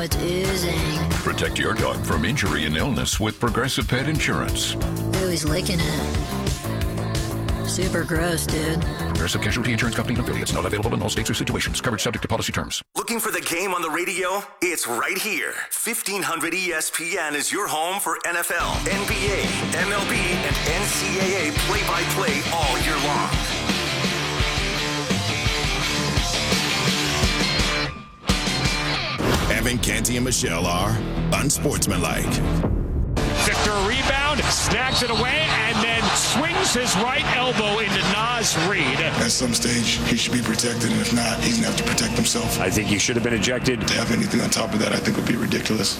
it's oozing. Protect your dog from injury and illness with Progressive Pet Insurance. Ooh, he's licking it. Super gross, dude. Progressive Casualty Insurance Company and affiliates. Not available in all states or situations. Coverage subject to policy terms. Looking for the game on the radio? It's right here. 1500 ESPN is your home for NFL, NBA, MLB, and NCAA play-by-play all year long. Evan, Canty, and Michelle are unsportsmanlike. Victor rebound, snags it away, and then swings his right elbow into Naz Reid. At some stage, he should be protected, and if not, he's going to have to protect himself. I think he should have been ejected. To have anything on top of that, I think would be ridiculous.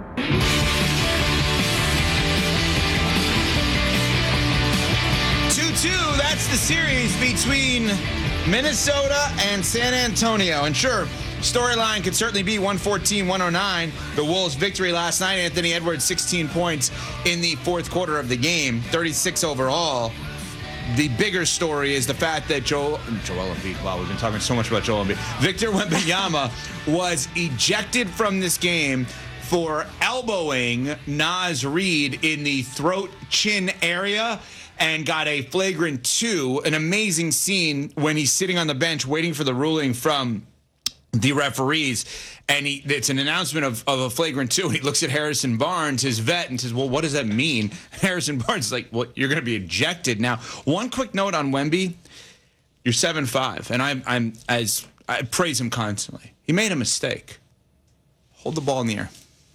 2-2, that's the series between Minnesota and San Antonio. And sure, storyline could certainly be 114-109. The Wolves' victory last night. Anthony Edwards, 16 points in the fourth quarter of the game, 36 overall. The bigger story is the fact that Joel Embiid, wow, we've been talking so much about Joel Embiid. Victor Wembanyama was ejected from this game for elbowing Naz Reid in the throat-chin area and got a flagrant 2. An amazing scene when he's sitting on the bench waiting for the ruling from the referees, and it's an announcement of a flagrant 2. He looks at Harrison Barnes, his vet, and says, well, what does that mean? Harrison Barnes is like, well, you're going to be ejected. Now, one quick note on Wemby. You're 7'5", and I praise him constantly. He made a mistake. Hold the ball in the air.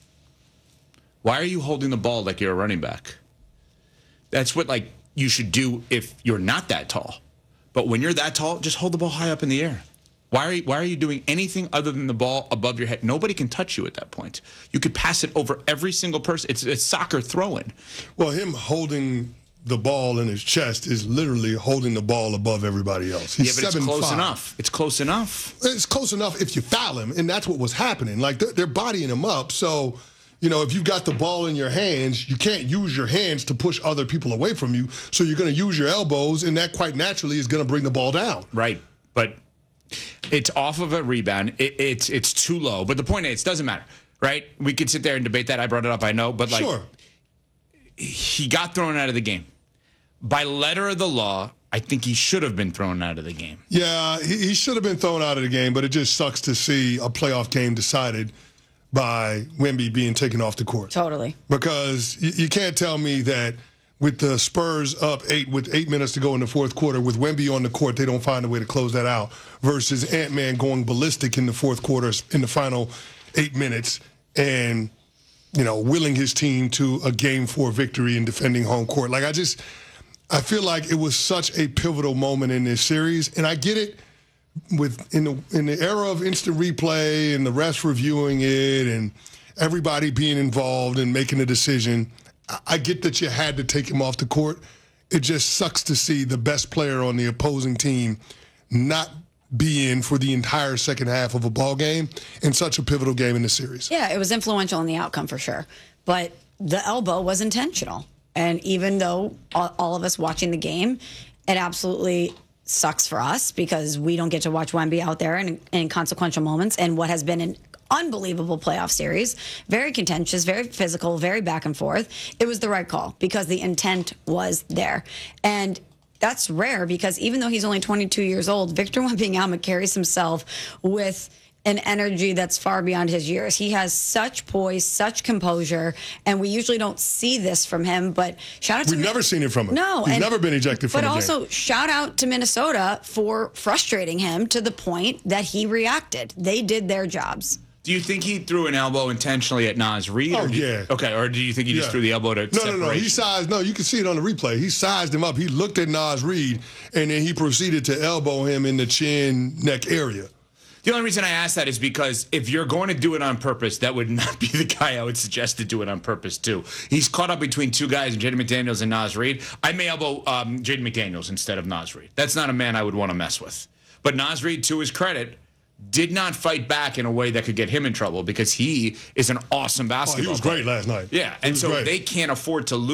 Why are you holding the ball like you're a running back? That's what, you should do if you're not that tall. But when you're that tall, just hold the ball high up in the air. Why are you doing anything other than the ball above your head? Nobody can touch you at that point. You could pass it over every single person. It's soccer throwing. Well, him holding the ball in his chest is literally holding the ball above everybody else. He's but it's close enough. It's close enough. It's close enough if you foul him, and that's what was happening. They're bodying him up, so if you've got the ball in your hands, you can't use your hands to push other people away from you, so you're going to use your elbows, and that quite naturally is going to bring the ball down. Right, but it's off of a rebound. It's too low. But the point is, it doesn't matter, right? We could sit there and debate that. I brought it up, I know. But, sure. He got thrown out of the game. By letter of the law, I think he should have been thrown out of the game. Yeah, he should have been thrown out of the game, but it just sucks to see a playoff game decided by Wemby being taken off the court. Totally. Because you can't tell me that with the Spurs up 8 with 8 minutes to go in the fourth quarter, with Wemby on the court, they don't find a way to close that out, versus Ant-Man going ballistic in the fourth quarter in the final 8 minutes and, willing his team to a Game 4 victory and defending home court. I feel like it was such a pivotal moment in this series, and I get it in the era of instant replay and the refs reviewing it and everybody being involved and making a decision. I get that you had to take him off the court. It just sucks to see the best player on the opposing team not be in for the entire second half of a ball game in such a pivotal game in the series. Yeah, it was influential in the outcome for sure. But the elbow was intentional. And even though all of us watching the game, it absolutely sucks for us because we don't get to watch Wemby out there in consequential moments and what has been an unbelievable playoff series. Very contentious, very physical, very back and forth. It was the right call because the intent was there. And that's rare because even though he's only 22 years old, Victor Wembanyama carries himself with an energy that's far beyond his years. He has such poise, such composure, and we usually don't see this from him, but shout out to... We've never seen it from him. No. He's never been ejected from a game. But also, shout out to Minnesota for frustrating him to the point that he reacted. They did their jobs. Do you think he threw an elbow intentionally at Naz Reid? Oh, yeah. Okay, or do you think he just threw the elbow to separation? No. He sized... No, you can see it on the replay. He sized him up. He looked at Naz Reid, and then he proceeded to elbow him in the chin, neck area. The only reason I ask that is because if you're going to do it on purpose, that would not be the guy I would suggest to do it on purpose, too. He's caught up between two guys, Jaden McDaniels and Naz Reid. I may elbow Jaden McDaniels instead of Naz Reid. That's not a man I would want to mess with. But Naz Reid, to his credit, did not fight back in a way that could get him in trouble because he is an awesome basketball player. He was great last night. Yeah, and so they can't afford to lose.